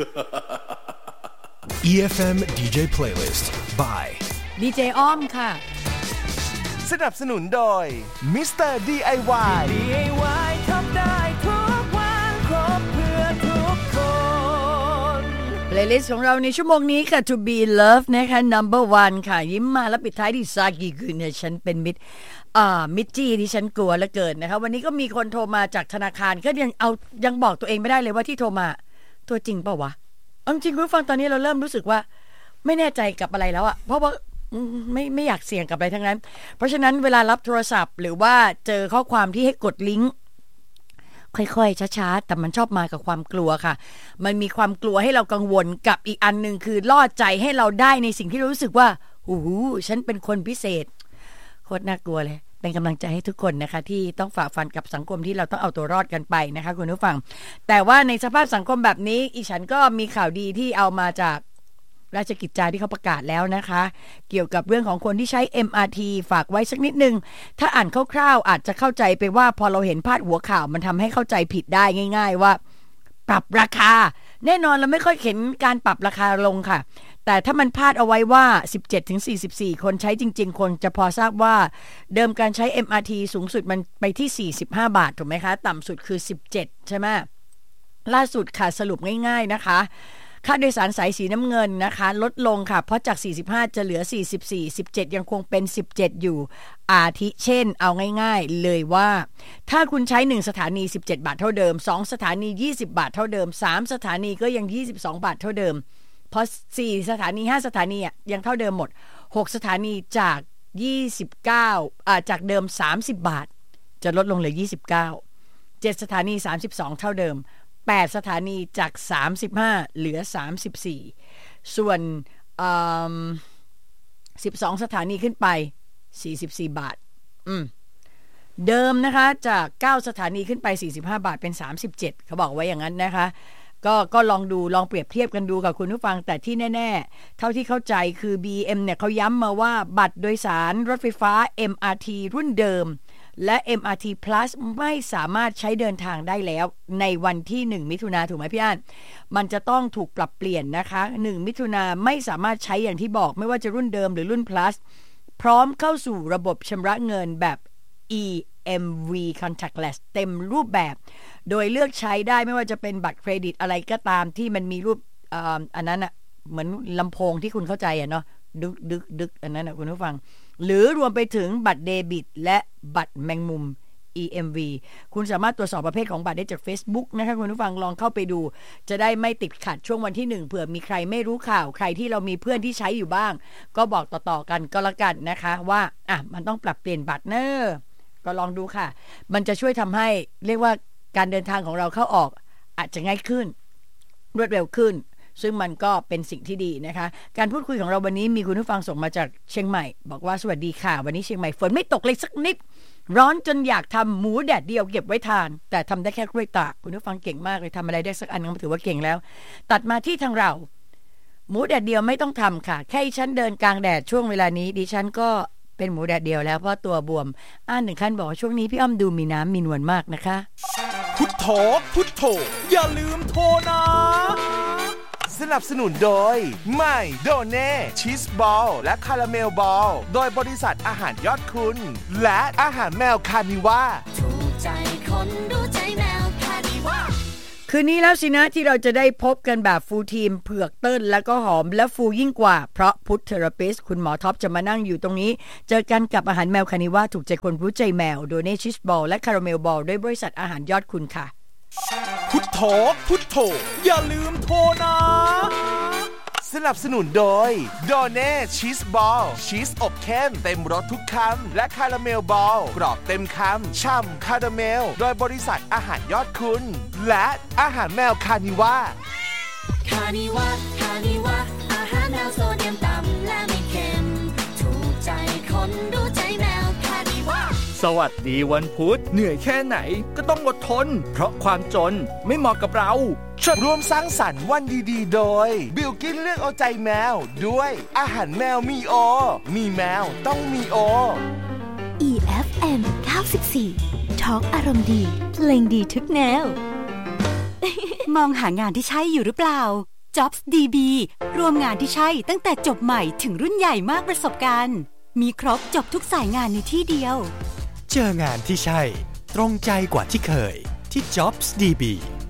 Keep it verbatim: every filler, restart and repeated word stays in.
อี เอฟ เอ็ม ดี เจ Playlist by ดี เจ อ้อมค่ะสนับสนุนโดย มิสเตอร์ ดี ไอ วายดี ไอ วาย ทำได้ทุกวันครบเพื่อทุกคน Playlist ของเราในชั่วโมงนี้ค่ะ To Be Love นะคะ Number One ค่ะยิ้มมาแล้วปิดท้ายที่ซากิกุเนี่ยฉันเป็นมิตรอ่ามิตรจี้ที่ฉันกลัวเหลือเกินนะคะวันนี้ก็มีคนโทรมาจากธนาคารก็ยังเอายังบอกตัวเองไม่ได้เลยว่าที่โทรมาตัวจริงเปล่าวะเอาจริงคุณฟังตอนนี้เราเริ่มรู้สึกว่าไม่แน่ใจกับอะไรแล้วอะเพราะว่าไม่ไม่อยากเสี่ยงกับอะไรทั้งนั้นเพราะฉะนั้นเวลารับโทรศัพท์หรือว่าเจอข้อความที่ให้กดลิงก์ค่อยๆช้าๆแต่มันชอบมากับความกลัวค่ะมันมีความกลัวให้เรากังวลกับอีกอันนึงคือล่อใจให้เราได้ในสิ่งที่เรารู้สึกว่าโอ้โหฉันเป็นคนพิเศษโคตรน่ากลัวเลยเป็นกำลังใจให้ทุกคนนะคะที่ต้องฝ่าฟันกับสังคมที่เราต้องเอาตัวรอดกันไปนะคะคุณผู้ฟังแต่ว่าในสภาพสังคมแบบนี้อีฉันก็มีข่าวดีที่เอามาจากราชกิจจาที่เขาประกาศแล้วนะคะเกี่ยวกับเรื่องของคนที่ใช้ เอ็ม อาร์ ที ฝากไว้สักนิดนึงถ้าอ่านคร่าวๆอาจจะเข้าใจไปว่าพอเราเห็นพาดหัวข่าวมันทำให้เข้าใจผิดได้ง่ายๆว่าปรับราคาแน่นอนเราไม่ค่อยเห็นการปรับราคาลงค่ะแต่ถ้ามันพาดเอาไว้ว่า สิบเจ็ดถึงสี่สิบสี่ คนใช้จริงๆคนจะพอทราบว่าเดิมการใช้ เอ็ม อาร์ ที สูงสุดมันไปที่สี่สิบห้าบาทถูกไหมคะต่ำสุดคือสิบเจ็ดใช่ไหมล่าสุดค่ะสรุปง่ายๆนะคะค่าโดยสารสายสีน้ำเงินนะคะลดลงค่ะเพราะจากสี่สิบห้าจะเหลือสี่สิบสี่ สิบเจ็ดยังคงเป็นสิบเจ็ดอยู่อาทิเช่นเอาง่ายๆเลยว่าถ้าคุณใช้หนึ่งสถานีสิบเจ็ดบาทเท่าเดิมสองสถานียี่สิบบาทเท่าเดิมสามสถานีก็ยังยี่สิบสองบาทเท่าเดิมพอสี่สถานีห้าสถานีอ่ะยังเท่าเดิมหมดหกสถานีจากยี่สิบเก้าอ่าจากเดิมสามสิบบาทจะลดลงเหลือยี่สิบเก้าเจ็ดสถานีสามสิบสองเท่าเดิมแปดสถานีจากสามสิบห้าเหลือสามสิบสี่ส่วนอืมสิบสองสถานีขึ้นไปสี่สิบสี่บาทอืมเดิมนะคะจากเก้าสถานีขึ้นไปสี่สิบห้าบาทเป็นสามสิบเจ็ดเขาบอกไว้อย่างนั้นนะคะก็ก็ลองดูลองเปรียบเทียบกันดูกับคุณผู้ฟังแต่ที่แน่ๆเท่าที่เข้าใจคือ บี เอ็ม เนี่ยเขาย้ำมาว่าบัตรโดยสารรถไฟฟ้า เอ็ม อาร์ ที รุ่นเดิมและ เอ็ม อาร์ ที Plus ไม่สามารถใช้เดินทางได้แล้วในวันที่หนึ่งมิถุนายนถูกไหมพี่อั้นมันจะต้องถูกปรับเปลี่ยนนะคะหนึ่งมิถุนายนไม่สามารถใช้อย่างที่บอกไม่ว่าจะรุ่นเดิมหรือรุ่น Plus พร้อมเข้าสู่ระบบชำระเงินแบบ อี เอ็ม วี Contactless เต็มรูปแบบโดยเลือกใช้ได้ไม่ว่าจะเป็นบัตรเครดิตอะไรก็ตามที่มันมีรูป อ, อันนั้นอ่ะเหมือนลำโพงที่คุณเข้าใจอ่ะเนาะดึกดึกดึกอันนั้นอ่ะคุณผู้ฟังหรือรวมไปถึงบัตรเดบิตและบัตรแมงมุม อี เอ็ม วี คุณสามารถตรวจสอบประเภทของบัตรได้จาก Facebook นะคะคุณผู้ฟังลองเข้าไปดูจะได้ไม่ติดขัดช่วงวันที่หนึ่งเผื่อมีใครไม่รู้ข่าวใครที่เรามีเพื่อนที่ใช้อยู่บ้างก็บอกต่อๆกันก็แล้วกันนะคะว่าอ่ะมันต้องปรับเปลี่ยนบัตรเนอะก็ลองดูค่ะมันจะช่วยทำให้เรียกว่าการเดินทางของเราเข้าออกอาจจะง่ายขึ้นรวดเร็วขึ้นซึ่งมันก็เป็นสิ่งที่ดีนะคะการพูดคุยของเราวันนี้มีคุณผู้ฟังส่งมาจากเชียงใหม่บอกว่าสวัสดีค่ะวันนี้เชียงใหม่ฝนไม่ตกเลยสักนิดร้อนจนอยากทำหมูแดดเดียวเก็บไว้ทานแต่ทำได้แค่กล้วยตากคุณผู้ฟังเก่งมากเลยทำอะไรได้สักอันก็ถือว่าเก่งแล้วตัดมาที่ทางเราหมูแดดเดียวไม่ต้องทำค่ะแค่ฉันเดินกลางแดดช่วงเวลานี้ดิฉันก็เป็นหมูแดดเดียวแล้วเพราะตัวบวมอ่านหนึ่งขั้นบอกว่าช่วงนี้พี่อ้อมดูมีน้ำมีนวลมากนะคะพุทโธพุทโธอย่าลืมโทรนะสนับสนุนโดยใหม่โดเน่ชีสบอลและคาราเมลบอลโดยบริษัทอาหารยอดคุณและอาหารแมวคานิว่าถูกใจคนดูใจแมวคานิว่าคืนนี้แล้วสินะที่เราจะได้พบกันแบบฟูลทีมเผือกเติ้ลแล้วก็หอมและฟูยิ่งกว่าเพราะพุทธเทอราปิสต์คุณหมอท็อปจะมานั่งอยู่ตรงนี้เจอกันกับอาหารแมวคานิว่าถูกใจคนรู้ใจแมวโดเน่ชีสบอลและคาราเมลบอลด้วยบริษัทอาหารยอดคุณค่ะพุทโธพุทโธอย่าลืมโทรนะสนับสนุนโดยโดเน่ชีสบอลชีสอบเข้มเต็มรสทุกคำและคาราเมลบอลกรอบเต็มคำฉ่ำคาราเมลโดยบริษัทอาหารยอดคุณและอาหารแมวคานิว่าคานิว่าคานิว่าอาหารแมวโซเดียมต่ำและไม่เค็มถูกใจคนดูใจแมวคานิว่าสวัสดีวันพุธเหนื่อยแค่ไหนก็ต้องอดทนเพราะความจนไม่เหมาะกับเราร่วมสร้างสรรค์วันดีๆโดยบิลกิ้นเลือกเอาใจแมวด้วยอาหารแมวมีโอมีแมวต้องมีโออี เอฟ เอ็ม เก้าสิบสี่ Talk อารมณ์ดีเพลงดีทุกแนว มองหางานที่ใช่อยู่หรือเปล่า Jobs ดี บี รวมงานที่ใช่ตั้งแต่จบใหม่ถึงรุ่นใหญ่มากประสบการณ์มีครบจบทุกสายงานในที่เดียวเจองานที่ใช่ตรงใจกว่าที่เคยที่ Jobs ดี บี